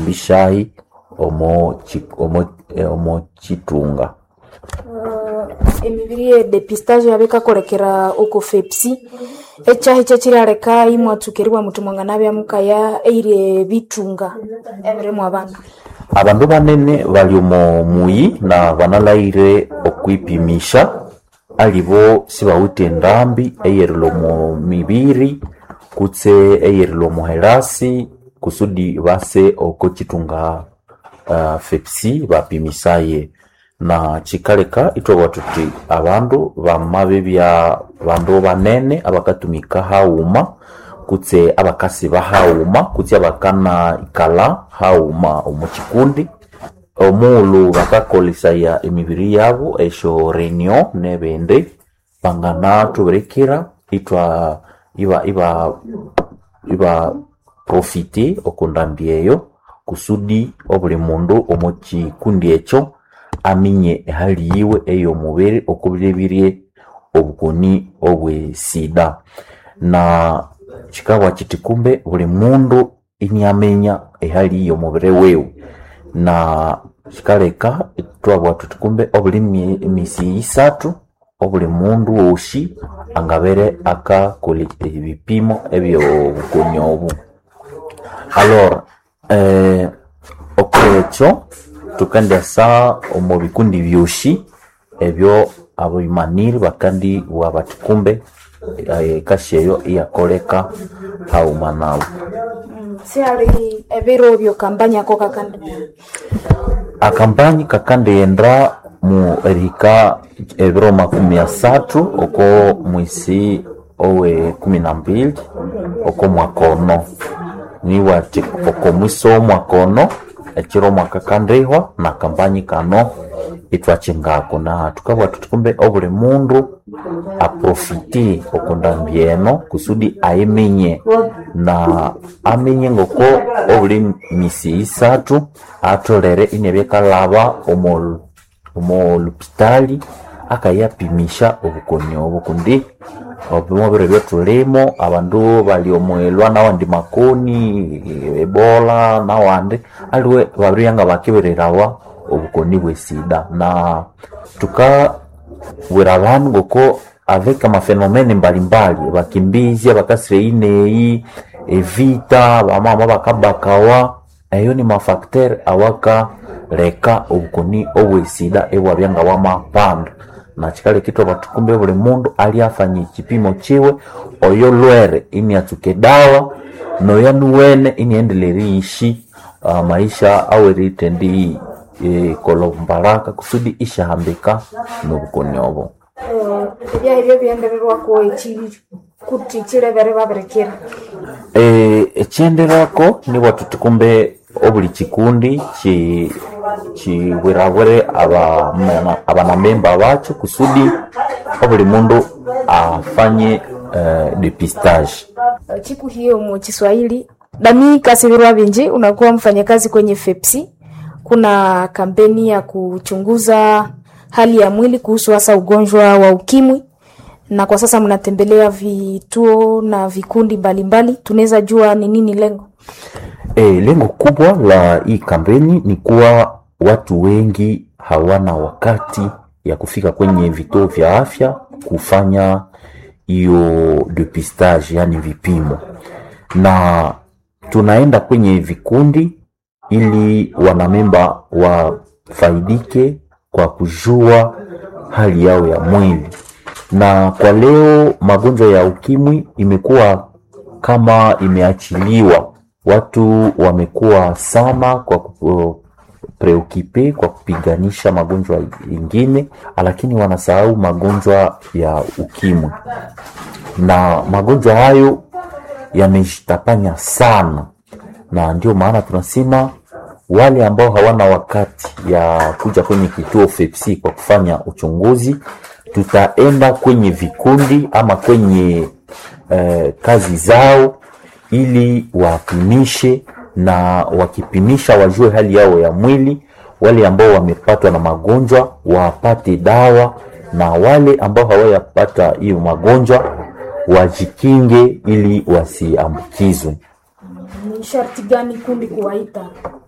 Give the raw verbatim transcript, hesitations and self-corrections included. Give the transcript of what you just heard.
bishahi omo chi, omo eh, omo chitunga. Uh, emibiri depistage yabeka kolekera uko fepsi echahi chachirareka imwatukeriwa mutumwangana bya mukaya eire bitunga ebiremo abantu abandu banene bali omo muyi na banalaire okwipimisha alibo sibawite ndambi eyerilo mu mibiri kutse eyerilo mu herasi kusudi base oko chitunga uh, fepsi bapimisaye na chikaleka itwa tuti abandu bamabe bya bandu banene abakatumika hauma kutse abakasi bahauma kutse abakana ikala hauma omuchikundi omulu bakakolisaya emibiri yabo esho reunion nebende pangana tuberekera itwa iba iba iba profite okundambieyo kusudi obuli mundu omuchikundi echo aminye hali yiwe eyo mubiri okubirebirie obukoni obwe sida na chikawa chitikumbe buli mundu inyamenya ehali iyo mubiri wewe na chikaleka twabwa tutukumbe obuli misi isatu obuli mundu oshi angabere aka kole ebipimo ebyo bukoni obu. Alors eh okwecho tukanda sa omu bikundi byoshi ebyo abimaniri bakandi wabatukumbe e, kasheyo iyakoleka hauma nawo. Si ali ebiro byo kampanya ko kakande akampanya kakande yendra mu erika ebiro makumi asatu oko mwisi owe kumi na mbili oko mwakono ni wati oko mwiso mwakono echiro mwakakandehwa na kampanyi kano itwachingako na tukabwa tutukumbe obule mundu aprofiti okundambieno kusudi aimenye na amenye ngoko obule misi isatu atolere inebeka laba omol omolupitali akayapimisha obukoni obukundi obimo bire byotulemo abandu bali omwelwa nawandi makoni ebola nawandi aliwe babiriyanga bakibererawa obukoni bwe sida na tuka werabantu ngoko avec ma phénomène mbalimbali bakimbizi bakasireine evita bamama bakabakawa ayo ni mafacteur awaka leka obukoni obwe sida ebwa byanga wa mapanda na chikale kitu batukumbe buli mundu ali afanye kipimo chiwe oyo lwere ini atuke dawa no yanuwene ini endeleri ishi uh, maisha awe ritendi e, kolombaraka kusudi ishahambika n'obukoni obo. Ebya ebyo byendererwa ko ekiri kuti kirevere baberekera eh echenderako ni watu tukumbe obuli chikundi chi chi wirawere aba abana memba bacho kusudi obuli mundu afanye uh, depistage. Chiku hiyo mu Kiswahili Dami Kasibirwa Binji, unakuwa mfanyakazi kwenye Fepsi. Kuna kampeni ya kuchunguza hali ya mwili kuhusu hasa ugonjwa wa ukimwi, na kwa sasa mnatembelea vituo na vikundi mbalimbali. Tunaweza jua ni nini lengo? E, lengo kubwa la hii kampeni ni kuwa watu wengi hawana wakati ya kufika kwenye vituo vya afya kufanya hiyo depistage, yani vipimo, na tunaenda kwenye vikundi ili wanamemba wafaidike kwa kujua hali yao ya mwili. Na kwa leo magonjwa ya ukimwi imekuwa kama imeachiliwa, watu wamekuwa sana kwa preokipe kwa kupiganisha magonjwa mengine, lakini wanasahau magonjwa ya ukimwi. Na magonjwa hayo yamejitapanya sana, na ndio maana tunasema wale ambao hawana wakati ya kuja kwenye kituo Fepsi kwa kufanya uchunguzi, tutaenda kwenye vikundi ama kwenye eh, kazi zao ili wapimishe, na wakipimisha wajue hali yao ya mwili. Wale ambao wamepatwa na magonjwa wapate dawa, na wale ambao hawajapata hiyo magonjwa wajikinge ili wasiambukizwe. Ni sharti gani kundi kuwaita?